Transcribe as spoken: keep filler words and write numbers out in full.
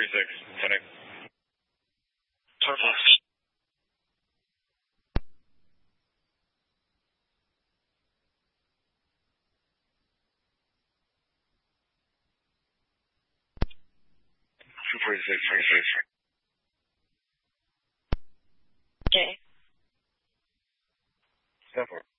forty-six, ten eight. Perfect. two forty-six, forty-six. Okay. Stand for it.